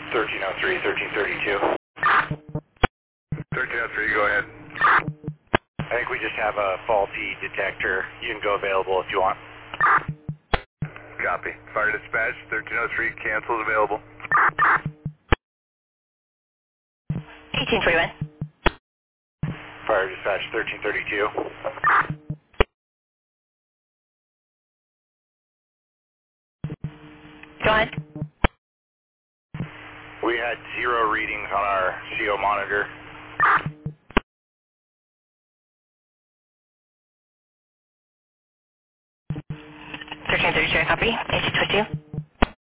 1303, 1332. 1303, go ahead. I think we just have a faulty detector. You can go available if you want. Copy. Fire dispatch, 1303, cancels available. 1841. Fire dispatch 1332. Go ahead. We had 0 readings on our CO monitor. 1332, copy. 1822.